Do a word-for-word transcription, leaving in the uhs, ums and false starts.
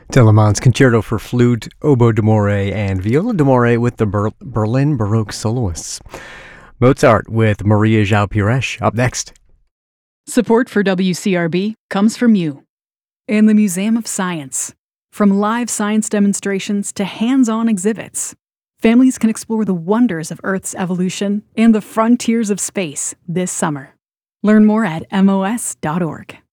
Telemann's Concerto for Flute, Oboe d'Amore, and Viola d'Amore with the Ber- Berlin Baroque Soloists. Mozart with Maria João Pires up next. Support for W C R B comes from you and the Museum of Science. From live science demonstrations to hands-on exhibits, families can explore the wonders of Earth's evolution and the frontiers of space this summer. Learn more at M O S dot org.